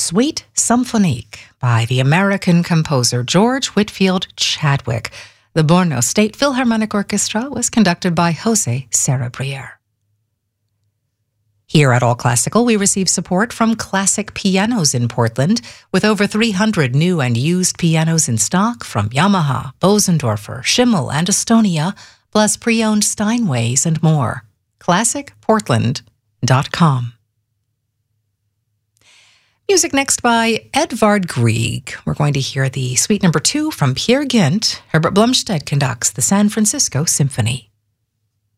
Suite Symphonique by the American composer George Whitfield Chadwick. The Brno State Philharmonic Orchestra was conducted by Jose Serra-Brier. Here at All Classical, we receive support from Classic Pianos in Portland, with over 300 new and used pianos in stock from Yamaha, Bosendorfer, Schimmel, and Estonia, plus pre-owned Steinways and more. ClassicPortland.com. Music next by Edvard Grieg. We're going to hear the Suite No. 2 from Peer Gynt. Herbert Blomstedt conducts the San Francisco Symphony.